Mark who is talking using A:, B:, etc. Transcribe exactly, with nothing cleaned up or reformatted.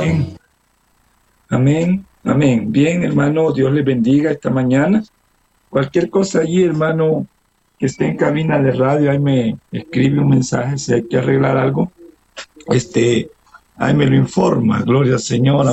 A: Amén. Amén. Amén. Bien, hermano, Dios les bendiga esta mañana. Cualquier cosa allí, hermano, que esté en cabina de radio, ahí me escribe un mensaje si hay que arreglar algo. Este, ahí me lo informa. Gloria al Señor.